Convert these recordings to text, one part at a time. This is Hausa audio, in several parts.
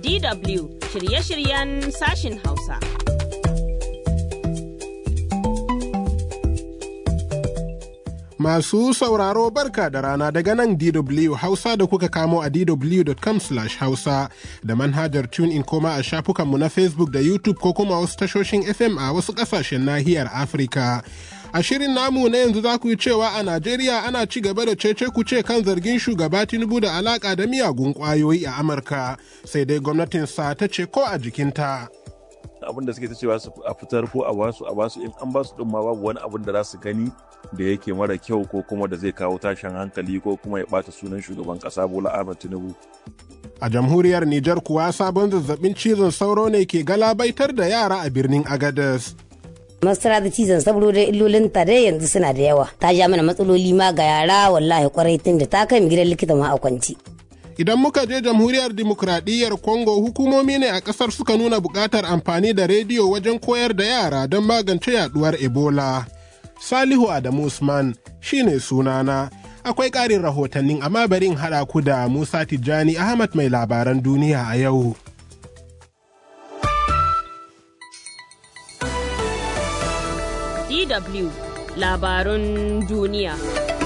DW shirye-shiryen sashin Hausa. Masu sauraro barka da rana daga nan DW Hausa da kuka kamo a dw.com/hausa da manhajar TuneIn koma a shafukanmu na Facebook da YouTube ko kuma wasu tashoshin FM a wasu ƙasashen nahiyar Afirka. A shirin namu na yanzu za ku yi cewa a Najeriya ana ci gaba da cece kuce kan zargin shugaba Tinubu da alaƙa da miyagun ƙwayoyi a Amurka, sai dai gwamnatinsa ta ce ko a jikinta. Abin da suke ta cewa a fitar ko a basu in an basu din ma babu wani abin da za su gani da yake mara kyau ko kuma da zai kawo tashin hankali ko kuma ya bata sunan shugaban kasa Bola Ahmed Tinubu. A jamhuriyar Nijar kuwa sabon zazzabin cizon sauro ne ke galabaitar da yara a birnin Agadez. Masara da cizon sauro da illolin ta dai yanzu suna da yawa. Ta ja mana matsaloli ma ga yara wallahi kwarai tun da ta kai mu gidan likita ma a kwanci. Idan muka je jamhuriyar dimokuraɗiyyar Congo, hukumomi ne a ƙasar suka nuna buƙatar amfani da rediyo wajen koyar da yara don magance yaduwar Ebola. Salihu Adamu Usman shine sunana. Akwai ƙarin rahotannin amma bari in haɗa ku da Musa Tijjani Ahmad mai labaran duniya a yau. DW labarun duniya.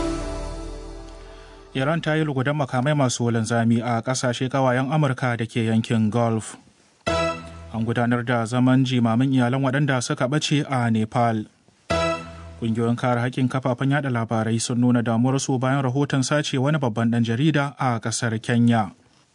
Iran ta yi lugudan makamai masu linzami a ƙasashe ƙawayen Amurka da ke yankin Gulf. An gudanar da zaman jimamin iyalan waɗanda suka ɓace a Nepal. Ƙungiyoyin kare haƙƙin kafafen yada labarai sun nuna damuwarsu bayan rahoton sace wani babban ɗan jarida a ƙasar Kenya.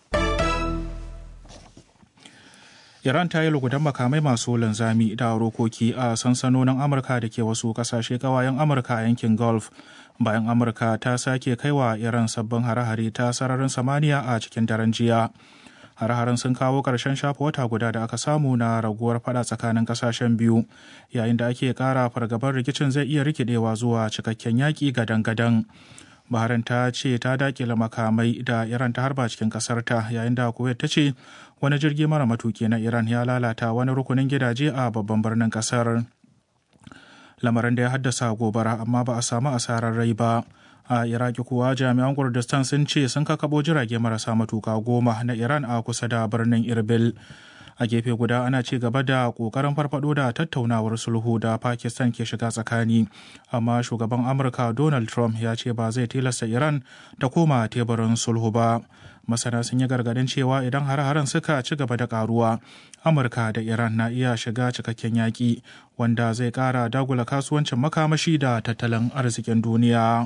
Iran ta yi lugudan makamai masu linzami da rokoki a sansanonin Amurka da ke wasu ƙasashe ƙawayen Amurka a yankin Gulf. Bayan Amurka ta sake kaiwa Iran sabbin hare-hare ta sararin samaniya a cikin daren jiya. Hare-haren sun kawo ƙarshen shafa wata guda da aka samu na raguwar fada tsakanin ƙasashen biyu, yayin da ake ƙara fargabar rikicin zai iya rikidewa zuwa cikakken yaƙi gadan-gadan. Bahrain ta ce ta daƙile makamai da Iran ta harba cikin ƙasarta, yayin da Kuwait ta ce wani jirgi mara matuki na Iran ya lalata wani rukunin gidaje a babban birnin ƙasar. Lamarin da ya haddasa gobara amma ba a samu asarar rai ba. A Iraki kuwa jami'an Kurdistan sun ce sun kakabo jirage marasa matuka 10 na Iran a kusa da birnin Irbil. A gefe guda ana ci gaba da kokarin farfado da tattaunawar sulhu da Pakistan ke shiga tsakani, amma shugaban Amurka Donald Trump ya ce ba zai tilasta Iran ta koma teburin sulhu ba. Masana sun yi gargadin cewa idan har-haren suka ci gaba da karuwa, Amurka da Iran na iya shiga cikakken yaƙi wanda zai ƙara dagula kasuwancin makamashi da tattalin arzikin duniya.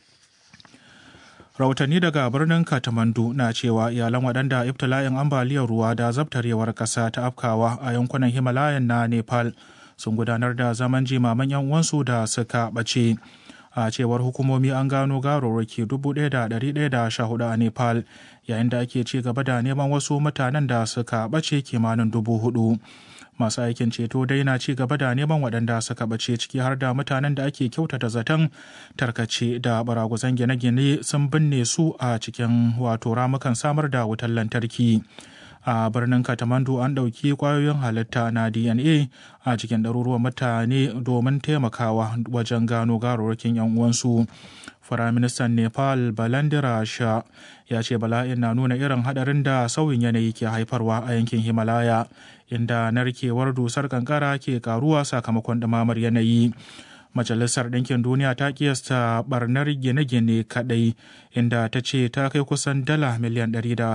Rahotanni daga birnin Kathmandu na cewa iyalan waɗanda ibtila'in ambaliyar ruwa da zabtarewar ƙasa ta afkawa a yankunan Himalayan na Nepal sun gudanar da zaman jimaman 'yan uwansu da suka ɓace. A cewar hukumomi an gano gawarwaki 1,114 a Nepal, yayin da ake ci gaba da neman wasu mutanen da suka ɓace kimanin 4,000. Masu aikin ceto dai na ci gaba da neman waɗanda suka ɓace, ciki har da mutanen da ake kyautata zaton tarkace da baraguzan gine-gine sun binne su a cikin ramukan samar da wutar lantarki. A birnin Kathmandu an ɗauki ƙwayoyin halitta na DNA a cikin ɗaruruwan mutane domin taimakawa wajen gano gawarwakin 'yan uwansu. Firaministan Nepal Balandira Shah ya ce bala'in na nuna irin haɗarin da sauyin yanayi ke haifarwa a yankin Himalaya, inda narkewar dusar kankara ke karuwa sakamakon ɗumamar yanayi. Majalisar Ɗinkin Duniya ta kiyasta barnar gine-gine kaɗai, inda ta ce ta kai kusan dala miliyan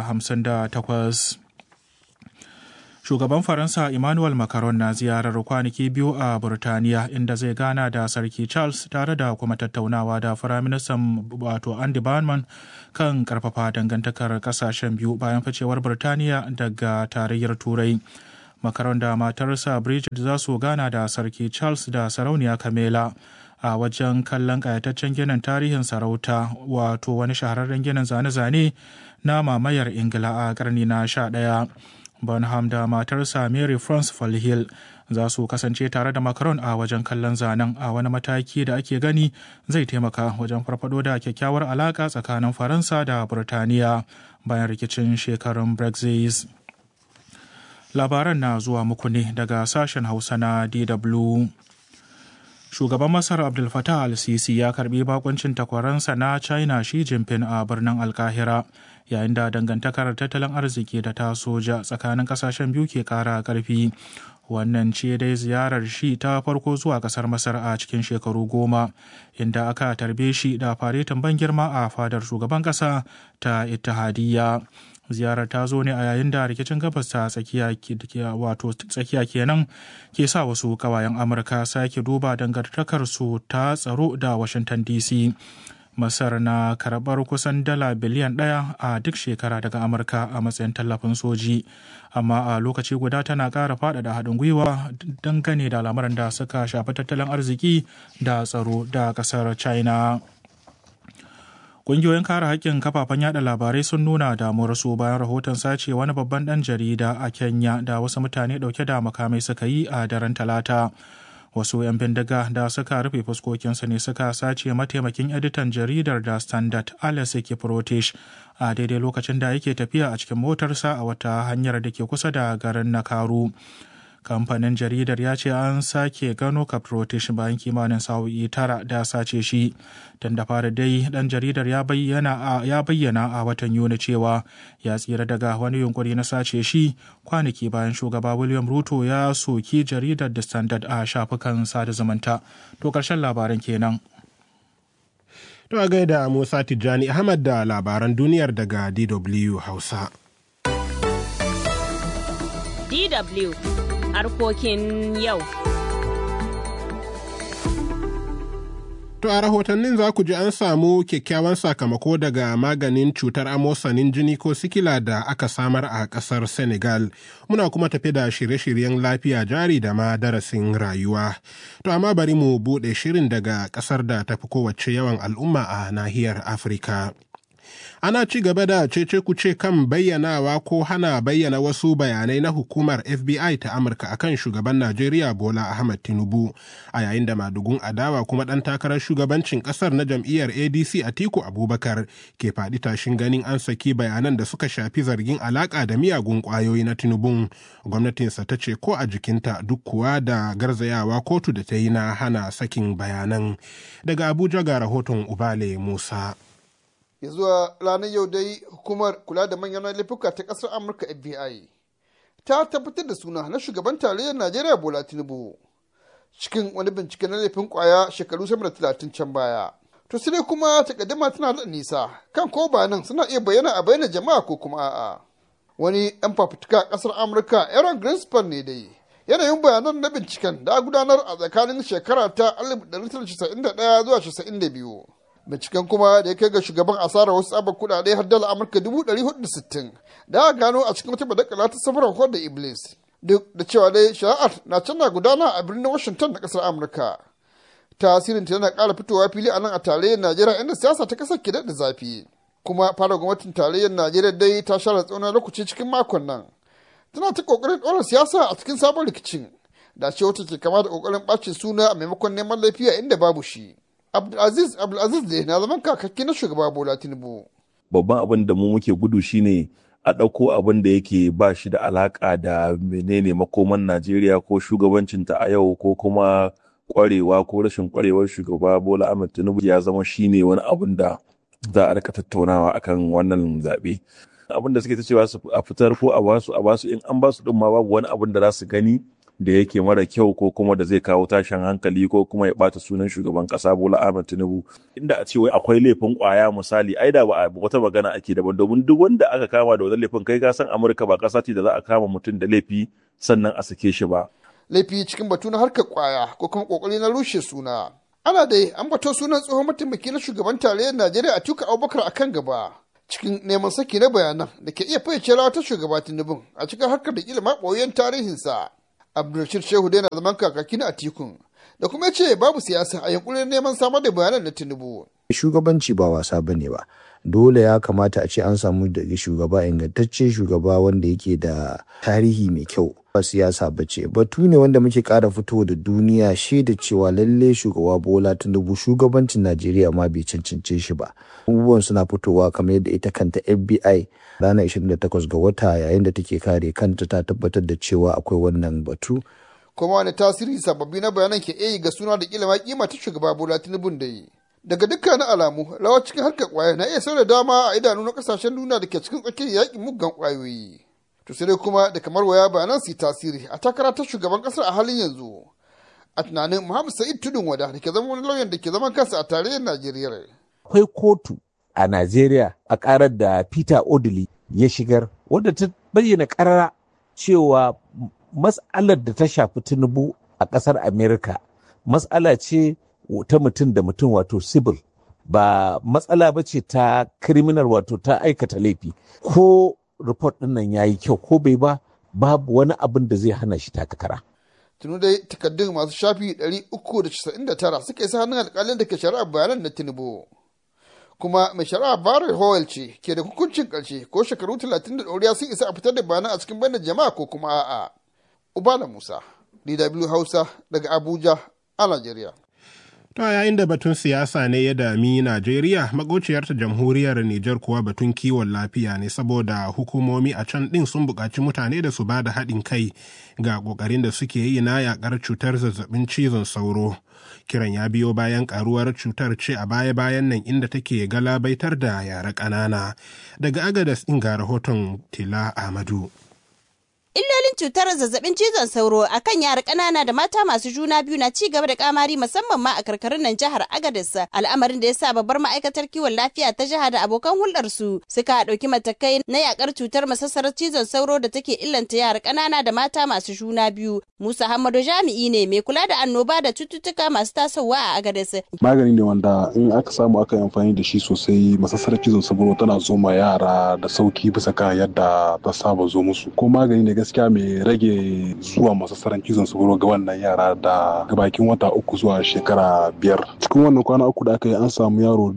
158. Shugaban Faransa Emmanuel Macron na ziyarar kwanaki biyu a Burtaniya, inda zai gana da Sarki Charles tare da kuma tattaunawa da Firaministan Andy Burnham kan karfafa dangantakar kasashen biyu bayan ficewar Burtaniya daga tarayyar Turai. Macron da matarsa Brigitte za su gana da Sarki Charles da Sarauniya Camilla a wajen kallon kayataccen ginin tarihin sarauta, wani shahararren ginin zane-zane na mamayar Ingila a karni na 11. Burnham da matarsa Mary France Falhill za su kasance tare da Macron a wajen kallon zanen, a wani mataki da ake gani zai taimaka wajen farfado da kyakkyawar alaka tsakanin Faransa da Burtaniya bayan rikicin shekarun Brexit. Labaran na zuwa muku ne daga sashen Hausa na DW. Shugaban Masar Abdel Fattah al-Sisi ya karbi bakuncin takwaransa na China Xi Jinping a birnin Alkahira, yayin da dangantakar tattalin arziki da ta soja tsakanin kasashen biyu ke kara karfi. Wannan ce dai ziyarar shi ta farko zuwa kasar Masar a cikin shekaru 10, inda aka tarbe shi da faretin ban girma a fadar shugaban kasa ta Ittihadiyya. Ziyarar ta zo ne a yayin da rikicin gabas ta tsakiya kenan ke sa wasu kawayen Amurka sake duba dangantakarsu ta tsaro da Washington DC. Masar na karɓar kusan dala biliyan 1 a duk shekara daga Amurka a matsayin tallafin soji, amma a lokaci guda tana ƙara faɗaɗa haɗin gwiwa dangane da al'amuran da suka shafi tattalin arziki da tsaro da ƙasar China. Ƙungiyoyin kare haƙƙin kafafen yada labarai sun nuna damuwarsu bayan rahoton sace wani babban ɗan jarida a Kenya da wasu mutane ɗauke da makamai suka yi a daren Talata. Wasu 'yan bindiga da suka rufe fuskokinsu ne suka sace mataimakin editan jaridar da Standard Alex Kiprotich a daidai lokacin da yake tafiya a cikin motarsa a wata hanyar da ke kusa da garin Nakaru. Kamfanin jaridar ya ce an sake gano Kiprotich bayan kimanin sa'o'i 9 da sace shi. Tun da fara dai dan jaridar ya bayyana a watan Yuni cewa ya tsira daga wani yunkuri na sace shi kwanaki bayan shugaba William Ruto ya soki jaridar The Standard a shafukan sada zumunta. To karshen labaran kenan. To a gaida Musa Tijjani Ahmad da labaran duniyar daga DW Hausa. DW harkokin yau. To a rahotannin za ku ji an samu kyakkyawan sakamako daga maganin cutar amosanin jini ko sikila da aka samar a ƙasar Senegal. Muna kuma tafi da shirye-shiryen lafiya jari da ma darasin rayuwa. To amma bari mu buɗe shirin daga ƙasar da tafi kowace yawan al'umma a nahiyar Afirka. Ana ci gaba da cece-kuce kan bayyanawa ko hana bayyana wasu bayanai na hukumar FBI ta Amurka akan shugaban Najeriya Bola Ahmed Tinubu, a yayin da madugun adawa kuma ɗan takarar shugabancin ƙasar na jam'iyyar ADC Atiku Abubakar ke faɗi tashin ganin an saki bayanan da suka shafi zargin alaƙa da miyagun ƙwayoyi na Tinubun. Gwamnatinsa ta ce ko a jikinta duk kuwa da garzayawa kotu da ta yi na hana sakin bayanan. Daga Abuja ga rahoton Ubale Musa. Ya zuwa ranar yau dai hukumar kula da manyan laifuka ta kasar Amurka FBI ta tabbatar da suna na shugaban tarayyar Najeriya Bola Tinubu cikin wani bincike na laifin kwaya shekaru sama da 30 can baya. To sai kuma takaddama tana da nisa kan ko bayanan suna iya bayyana a bayyana jama'a ko kuma a'a. Wani ɗan fafutuka a kasar Amurka Aaron Greenspan ne dai yanayin bayanan na binciken da gudanar a tsakanin shekara ta 1991 zuwa 92. Binciken kuma da ya kai ga shugaban asarar wasu sabon kudade har dala Amurka 460 da aka gano a cikin wata badakala ta safarar da Iblis. Duk da cewa dai shari'ar na can na gudana a birnin Washington na kasar Amurka. Tasirin ta yana ƙara fitowa fili a nan a tarayyar Najeriya inda siyasa ta kasar ke da zafi. Kuma fara gwamnatin tarayyar Najeriya dai ta share tsaunar lokaci cikin makon nan. Tana ta kokarin ɗora siyasa a cikin sabon rikicin da ce wata ke kama da kokarin ɓacin suna a maimakon neman laifiya inda babu shi. Abdulaziz da na zaman kakakki na shugaba Bola Tinubu. Babban abin da mu muke gudu shine a ɗauko abin da yake ba shi da alaƙa da menene makoman Najeriya ko shugabancinta a yau ko kuma ƙwarewa ko rashin ƙwarewar shugaba Bola Ahmed Tinubu ya zama shine wani abin da za a rika tattaunawa akan wannan zaɓe. Abin da suke ta cewa a fitar ko a basu in an basu ɗin ma babu wani abin da za su gani da yake mara kyau ko kuma da zai kawo tashin hankali ko kuma ya bata sunan shugaban kasa Bola Ahmed Tinubu. Inda a ce wai akwai laifin kwaya misali ai da ba wata magana ake daban, domin duk wanda aka kama da wani laifin kai ka san Amurka ba kasa ce da za a kama mutum da laifi sannan a sake shi ba. Laifi cikin batu na harkar kwaya ko kuma kokari na rushe suna. Ana dai an bato sunan tsohon mataimaki na shugaban tarayyar Najeriya Atiku Abubakar akan gaba cikin neman saki na bayanan da ke iya fayyace rawa ta shugaba Tinubu a cikin harkar da kila ma ɓoyen tarihinsa. Abdulrashid Shehu dai na zaman kakaki na Atikun da kuma ce babu siyasa a yankunan neman samar da bayanan na Tinubu. Shugabanci ba wasa bane ba. Dole ya kamata a ce an samu daga shugaba ingantacce, shugaba wanda yake da tarihi mai kyau. Ba siyasa bace. Batu ne wanda muke ƙara fito da duniya shaida cewa lalle shugaba Bola Tinubu shugabancin Najeriya ma bai cancance shi ba. Abubuwan suna fitowa kamar yadda ita kanta FBI ranar 28 ga wata yayin da take kare kanta ta tabbatar da cewa akwai wannan batu kuma wani tasiri sababbi na bayanan ke iya ga suna da kila ma kima ta shugaba Bola Tinubu da yi. Daga dukkanin alamu rawa cikin harkar kwaya na iya sauya dama a idanu na kasashen duniya da ke cikin tsakiyar yakin muggan kwayoyi. To sai dai kuma da kamar waya bayanan su tasiri a takara ta shugaban kasar a halin yanzu. A tunanin Muhammad Sa'id Tudun Wada da ke zama wani lauyan da ke zaman kansa a tarayyar Najeriya. Akwai kotu a Najeriya a karar da Peter Odili ya shigar wadda ta bayyana karara cewa mas'alar da ta shafi Tinubu a ƙasar Amerika mas'ala ce ta mutum da mutum wato civil ba matsala ba ce ta criminal wato ta aikata laifi ko report ɗin nan ya yi kyau ko bai ba babu wani abin da zai hana shi takakara. Tunu dai takaddun masu shafi 399 suka isa hannun alƙalin da ke shari'ar bayanan na Tinubu. Kuma mai shari'a Barry Howell ce ke da hukuncin ƙarshe ko shekaru 30 da ɗoriya sun isa a fitar da bayanan a cikin bayanan jama'a ko kuma a'a. Ubala Musa, DW Hausa daga Abuja a Najeriya. To yayin da batun siyasa ne ya dami Najeriya, magociyarta jamhuriyar Nijar kuwa batun kiwon lafiya ne saboda hukumomi a can ɗin sun buƙaci mutane da su ba da haɗin kai ga ƙoƙarin da suke yi na yaƙar cutar zazzabin cizon sauro. Kiran ya biyo bayan ƙaruwar cutar ce a baya-bayan nan inda take galabaitar da yara ƙanana. Daga Agadas ɗin ga rahoton Tila Ahmadu. Illolin cutar zazzabin cizon sauro a kan yara ƙanana da mata masu juna biyu na ci gaba da kamari musamman ma a karkarun nan jihar Agadez, al'amarin da ya sa babbar ma'aikatar kiwon lafiya ta jiha da abokan hulɗarsu suka ɗauki matakai na yakar cutar masassarar cizon sauro da take illanta yara ƙanana da mata masu juna biyu. Musa Hamadu jami'i ne mai kula da annoba da cututtuka masu tasowa a Agadez. Magani ne wanda in aka samu aka yi amfani da shi sosai masassarar cizon sauro tana zo ma yara da sauki bisa kan yadda ta saba zo musu. Ko magani ne gaskiya mai rage zuwa masassaran cizon sauro ga wannan yara da bakin wata 3 zuwa shekara 5. Cikin wannan kwana 3 da aka yi an samu yaro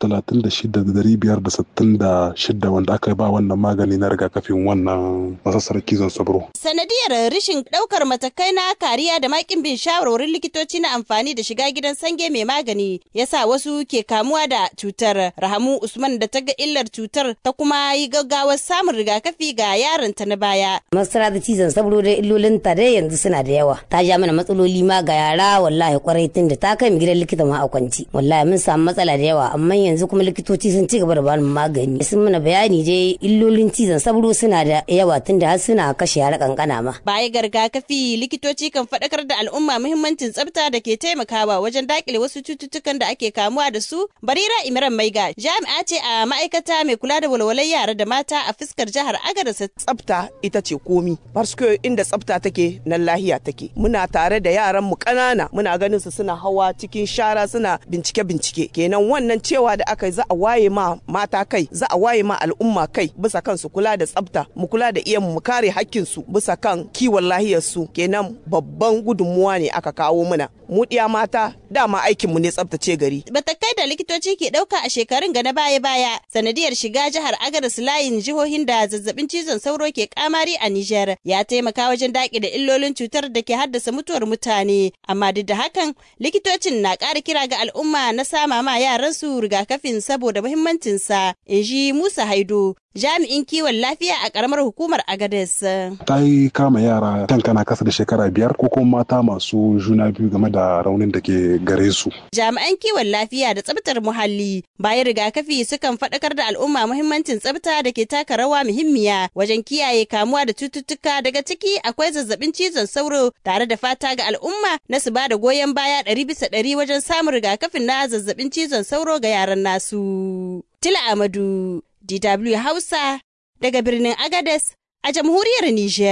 36,566 wanda aka ba wannan magani na rigakafin wannan masassarar cizon sauro. Sanadiyar rashin daukar matakai na kariya da makin bin shawarwarin likitoci na amfani da shiga gidan sange mai magani yasa wasu ke kamuwa da cutar. Rahamu Usman da ta ga illar cutar ta kuma yi gaggawar samun rigakafi ga yaronta na baya. Masara da cizon sauro da illolin ta dai yanzu suna da yawa. Ta ja mana matsaloli ma ga yara wallahi kwarai tun da ta kai mu gidan likita ma a kwanci. Wallahi mun samu matsala da yawa amma yanzu kuma likitoci sun ci gaba da bani magani. Sun mana bayani dai illolin cizon sauro suna da yawa tun da har suna kashe yara kankana ma. Baya ga rigakafi likitoci kan faɗakar da al'umma muhimmancin tsafta da ke taimakawa wajen dakile wasu cututtukan da ake kamuwa da su. Barira Imran Maiga jami'a ce a ma'aikata mai kula da walwalar yara da mata a fuskar jihar Agadez. Tsafta ita ce komi. Parce inda tsafta take nan lahiya take. Muna tare da yaran mu kanana muna ganin su suna hawa cikin shara suna bincike. Kenan wannan cewa da aka za a waye ma mata kai, za a waye ma al'umma kai bisa kan su kula da tsafta, mu kula da iyan mu kare hakkin su bisa kan kiwon lahiyar su. Kenan babban gudunmuwa ne aka kawo muna. Mu diya mata dama aikin mu ne tsaftace gari. Matakai da likitoci ke dauka a shekarun ga na baya sanadiyar shiga jihar Agadez layin jihohin da zazzabin cizon sauro ke kamari a Nijar ya taimaka wajen daƙile illolin cutar da ke haddasa mutuwar mutane. Amma duk da hakan likitocin na ƙara kira ga al'umma na sama ma yaran su rigakafin saboda muhimmancinsa. In ji Musa Haido jami'in kiwon lafiya a karamar hukumar Agadez. Ta yi kama yara kankana kasa da shekara 5 ko kuma mata masu juna biyu game da raunin da ke gare su. Jami'an kiwon lafiya da tsabtar muhalli bayan rigakafi sukan faɗakar da al'umma muhimmancin tsabta da ke taka rawa muhimmiya wajen kiyaye kamuwa da cututtuka daga ciki akwai zazzabin cizon sauro tare da fata ga al'umma na su ba da goyon baya 100% wajen samun rigakafin na zazzabin cizon sauro ga yaran nasu. Tila Amadu DW Hausa daga birnin Agadez a jamhuriyar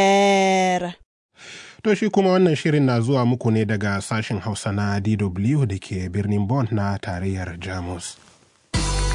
Nijar. To shi kuma wannan shirin na zuwa muku ne daga sashen Hausa na DW da ke birnin Bonn na tarayyar Jamus.